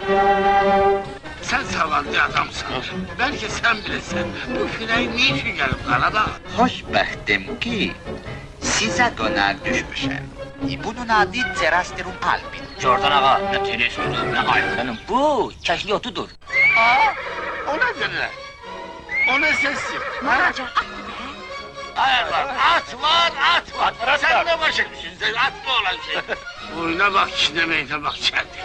Sen zavallı adamsın. Belki sen bilirsin. Bu Firey niçin gelip Karadağ? Hoşbəxtim ki, sizə qonaq düşmüşəm. Bunun adı Terasterum albin. Jordan ağa, ne teleskopum, ne albinum. Bu, keşliyotudur. O ne dedi? O ne sessi? Maracan, at mı be? Hayır var, at var. At var, Sen ne başetmişsin, sen at mı olan şey? Oyuna bak, çiğnemeyine bak, kendi.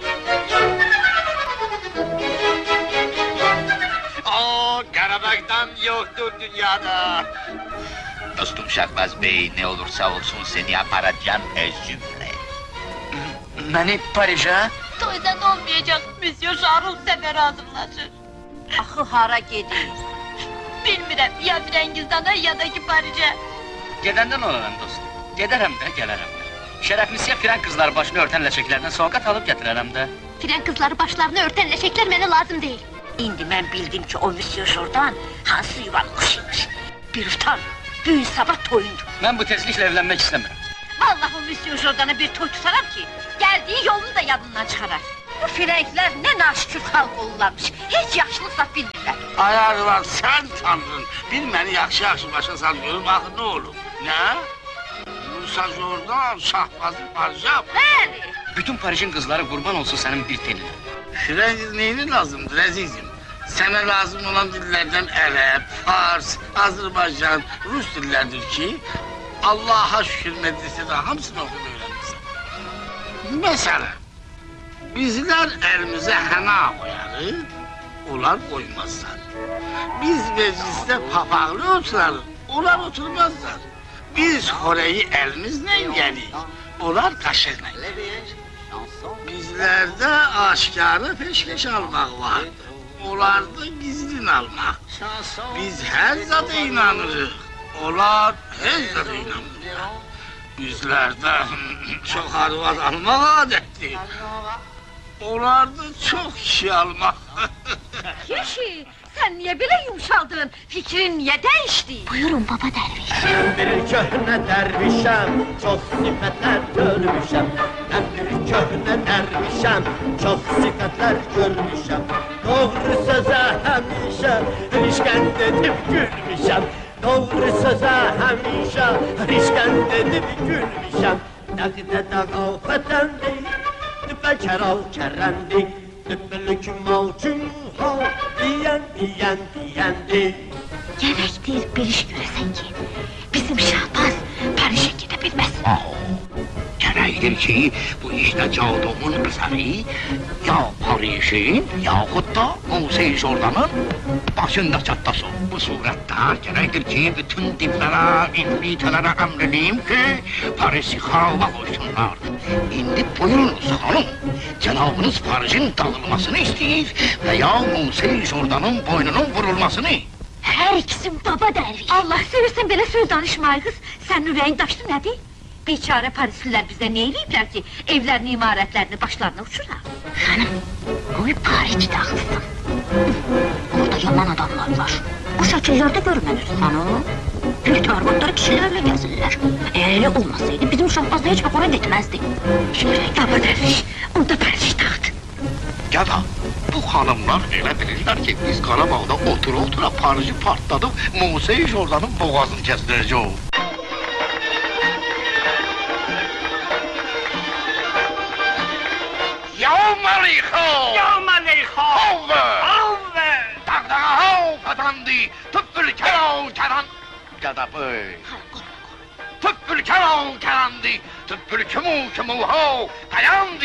Qarabağdan yoktur dünyada. Dostum Şahbaz Bey, ne olursa olsun seni aparacağım özümle. Məni Parijə? Toydan olmayacak, Monsieur Charles sefer hazırlaşır. Axı hara gedir? Bilmirəm, ya Firengizdan'a ya da ki Paris'e. Gedəndən olaram dostum. Gedərəm də, gələrəm də. Şərəflisiyə firan qızları başını örtən ləçəklərdən sovqat alıb gətirərəm də. Firen kızları başlarını örten leşekler mənə lazım değil. İndi mən bildim ki o Monsieur Jordan hansı yuvanın kuşuymuş. Bir utan, büyün sabah toyundur. Mən bu tezliklə evlənmək istəmirəm. Vallahi o Monsieur Jordan'a bir toy tutaram ki, geldiği yolunu da yadından çıkarar. Bu Frenkler ne naşükür halk olurlarmış, hiç yaxşılıq saf bilmirlər. Ayar var, sen tanrın. Bilməni yaxşı başa sal görüm, axı ne olur? Ne? Musa Jordan, Şahbazı Parijam. Bəli. Bütün Parijin qızları qurban olsun sənin bir telinə. Firengiz neyini lazımdır azizim? Sana lazım olan dillerden Ərəb, Fars, Azərbaycan, Rus dillerdir ki, Allah'a şükür medresede hamısını okuyup öğrenmişsin. Mesela, bizler elimize hena koyarız, onlar koymazlar. Biz mecliste papağlı oturarız, onlar oturmazlar. Biz xoreyi elimizle yedik, onlar kaşıkla yer. Bizlerde aşkarı peşkeş almak var, onlarda gizlin almak. Biz her zata inanırız, onlar her zata inanmıyor. Bizlerde çok arvad almak adetli, onlarda çok kişi almak. Kişi, sen niye böyle yumuşaldın? Fikrin niye değişti? Buyurun baba derviş. Bir köhne dervişem, çok sifetler görmüşem. Ben bir köhne dervişem, çok sifetler görmüşem. Doğru söze hemşe, rişken dedip gülmüşem. Doğru söze hemşe, rişken dedip gülmüşem. Dağda dağa fetendi, düpekeral kerendi. Düpelük mavcum ha, diyendi. Gerektir bir iş göresen ki, bizim Şahbaz Paris'e gidebilmez. Gerektir ki, bu işte Cavdom'un kızarı, ya Paris'in, yahut da Musa Jordan'ın başında çatlasın. Bu surette gerektir ki, bütün divlere, infilitelere emredeyim ki, Paris'i hava koysunlar. Şimdi buyurunuz hanım, cenabınız Paris'in dağılmasını isteyir veya Musa Jordan'ın boynunun vurulmasını. Her ikisi baba derviş. Allah seversen böyle söz danışma kız. Senin yüreğin taştı nedir? Biçare Parisliler bize ne eyleyipler ki evlerini, imaretlerini başlarına uçurar? Hanım, bu bir Paris'te dağılsın. Orada yaman adamlar var. Bu şəkillerde görmeniz hanım. Bir tarbatları kişilerle gezirler. Eğer öyle olmasaydı bizim Şahbaz'da hiç okura gitmezdi. Şimdi baba derviş, orada Paris dağıt. Ya da bu hanımlar elə bilirlər ki, biz Qarabağda otura Paris'i partladıb Musa Jordan'ın boğazını kəsdirəcək. Yavm aleykum! Yavm aleykum! Havve! Havve! Dağdağa hav fatandı, tıbbül kerav keran... Gada bey! Tıbbül kerav kerandı, tıbbül kümu hav! Yandı,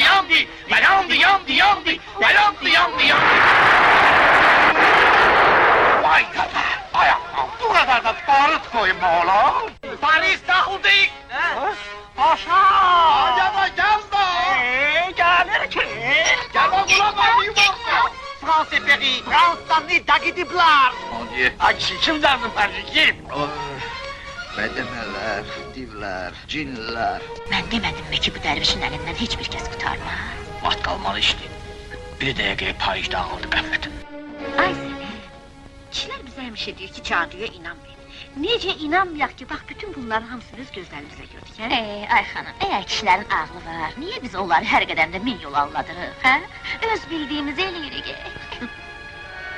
Vay gada! Ayakta, bu kadar da barut koyma oğlum! Paris dağıldı! Paşa! Acaba gel da! Gelir ki! Gel bak ulan bakayım bak! Fransa peri, Fransa'dan Nidda gidibler! Hadi! Kim derdi Paris'i, kim? Bedemeler, divler, cinler... Ben demedim mi ki bu dervişin elinden hiçbir kez kurtarma? Vaxt qalmalı işte. Bir dəqiqəyə Paris dağıldı qəflətən. Ay seni! Kişiler bize hemşe diyor ki caduya inanmayın. necə inanmayaq ki, bax bütün bunların hamısını öz gözlərimizlə gördük, hə? Ay xanım, əgər kişilərin ağlı var, niyə biz onları hər qədəmdə min yol anladırıq, hə? Öz bildiyimizi eləyirik.